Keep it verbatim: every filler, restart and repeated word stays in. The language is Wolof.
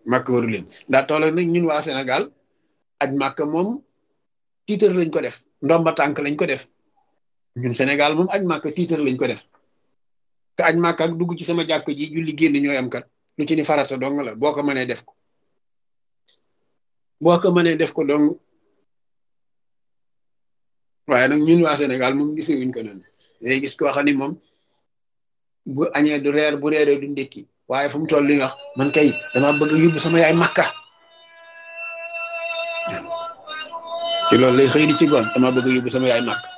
màkk waru leen daa toll nag ñun waa Sénégal aj màkk moom tiitar lañ ko def ndomba tànk lañ ko def ñun Sénégal moom aj màkk tiitar lañ ko def te aj màkk ak dugg ci sama jàkk ji julli génn ñooy am kat lu ci ni farata dong la boo ko mënee def ko boo ko mënee def ko dong waaye nag ñun waa Sénégal moom gisewuñ ko noonu day gis koo xam ni moom bu añee du reer bu reeree du ndékki waaye fu mu toll li wax man kay dama bëgg a yóbbu sama yaay màkka ci loolu lay xëy di ci goon dama bëgg a yóbbu sama yaay màkk